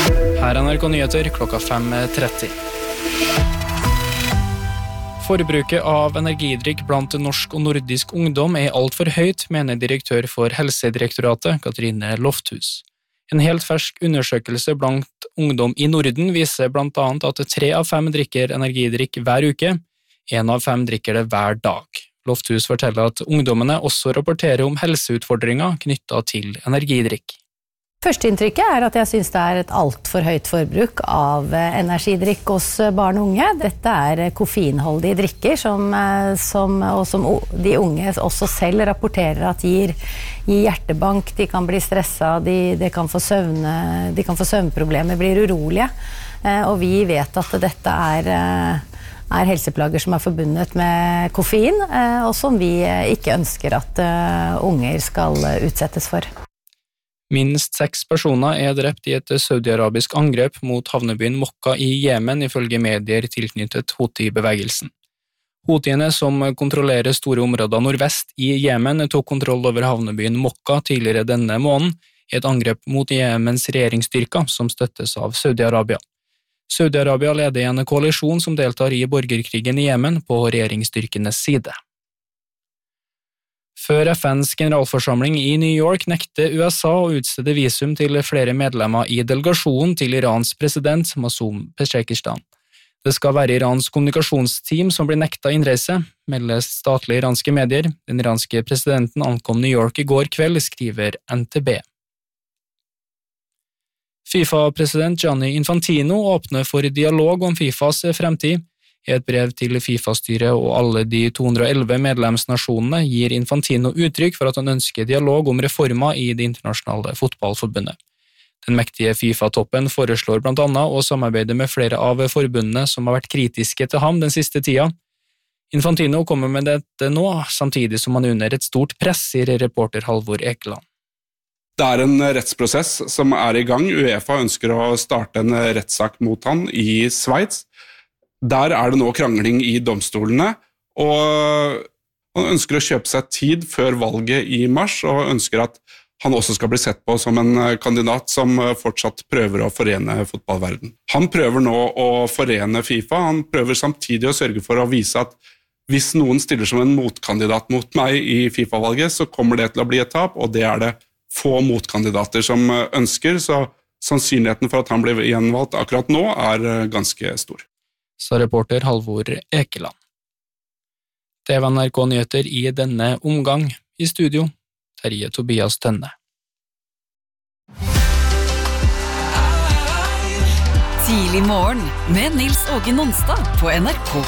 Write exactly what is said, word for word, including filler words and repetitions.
Her er N R K Nyheter klokka fem tretti. Forbruket av energidrikk blant norsk og nordisk ungdom er alt for høyt, mener direktør for Helsedirektoratet, Katrine Lofthus. En helt fersk undersøkelse blant ungdom i Norden viser blant annet at tre av fem drikker energidrikk hver uke, en av fem drikker det hver dag. Lofthus forteller at ungdommene også rapporterer om helseutfordringer knyttet til energidrikk. Førsteinntrykket er at jeg synes det er et alt for høyt forbruk av energidrikk hos barn og unge. Dette er koffeinholdige drikker som, som, og som de unge også selv rapporterer at gir, gir hjertebank, de kan bli stresset, de, de, kan få søvne, de kan få søvnproblemer, blir urolige. Og vi vet at dette er, er helseplager som er forbundet med koffein, og som vi ikke ønsker at unger skal utsettes for. Minst seks personer er drept i et saudi-arabisk angrep mot havnebyen Mokka i Jemen, ifølge medier tilknyttet Houthi-bevegelsen. Houthiene, som kontrollerer store områder nordvest i Jemen, tok kontroll over havnebyen Mokka tidligere denne måneden i et angrep mot Jemens regjeringsstyrker som støttes av Saudi-Arabia. Saudi-Arabia leder en koalisjon som deltar i borgerkrigen i Jemen på regjeringsstyrkenes side. Før F N's generalforsamling i New York nekte U S A å utstede visum til flere medlemmer i delegasjonen til Irans president Masum Pezeshkian. Det skal være Irans kommunikasjonsteam som blir nekta innreise, melder statlige iranske medier. Den iranske presidenten ankom New York i går kveld, skriver N T B. FIFA-president Gianni Infantino åpner for dialog om FIFAs fremtid. I et brev til FIFA-styret og alle de to hundre og elleve medlemsnasjonene gir Infantino uttrykk for at han ønsker dialog om reformer i det internasjonale fotballforbundet. Den mektige FIFA-toppen foreslår blant annet å samarbeide med flere av forbundene som har vært kritiske til ham den siste tida. Infantino kommer med dette nå, samtidig som han er under et stort press, sier reporter Halvor Ekeland. Det er en rettsprosess som er i gang. UEFA ønsker å starte en rettssak mot han i Sveits. Der er det nå krangling i domstolene, og han ønsker å kjøpe seg tid før valget i mars, og ønsker at han også skal bli sett på som en kandidat som fortsatt prøver å forene fotballverden. Han prøver nå å forene FIFA, han prøver samtidig å sørge for å vise at hvis noen stiller som en motkandidat mot meg i FIFA-valget, så kommer det til å bli et tap, og det er det få motkandidater som ønsker, så sannsynligheten for at han blir gjenvalgt akkurat nå er ganske stor. Sa reporter Halvor Ekeland. Det var N R K Nyheter i denne omgang. I studio, Terje Tobias Tønne. Tidlig morgen med Nils Åge Nonstad på N R K